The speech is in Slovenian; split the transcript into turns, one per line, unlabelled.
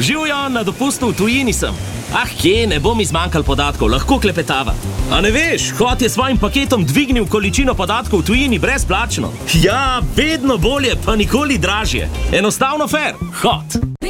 Živjo, na dopustu v tujini sem. Kje, ne bo mi zmanjkal podatkov, lahko klepetava. A ne veš, Hot je svojim paketom dvignil količino podatkov v tujini brezplačno. Ja, vedno bolje, pa nikoli dražje. Enostavno fair, Hot.